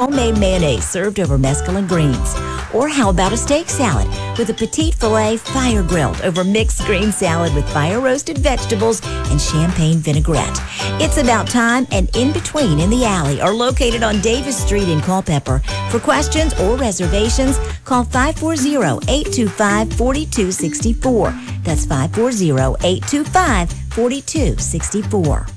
homemade mayonnaise served over mesclun greens? Or how about a steak salad with a petite filet fire grilled over mixed green salad with fire roasted vegetables and champagne vinaigrette? It's About Time and In Between in the Alley are located on Davis Street in Culpeper. For questions or reservations, call 540-825-4264. That's 540-825-4264.